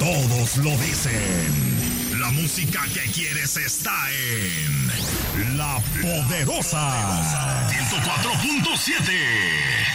Todos lo dicen. La música que quieres está en La Poderosa 104.7.